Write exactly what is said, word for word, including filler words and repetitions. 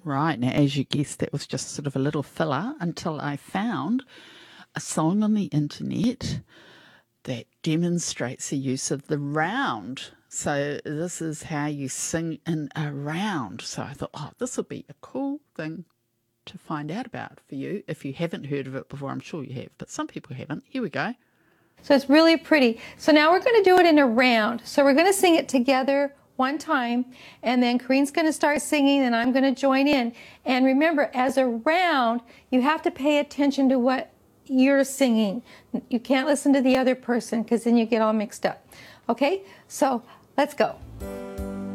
Right. Now, as you guessed, that was just sort of a little filler until I found a song on the internet that demonstrates the use of the round. So this is how you sing in a round. So I thought, oh, this would be a cool thing to find out about for you if you haven't heard of it before. I'm sure you have, but some people haven't. Here we go. So it's really pretty. So now we're going to do it in a round. So we're going to sing it together one time, and then Corinne's going to start singing and I'm going to join in. And remember, as a round, you have to pay attention to what you're singing. You can't listen to the other person because then you get all mixed up. Okay, so let's go.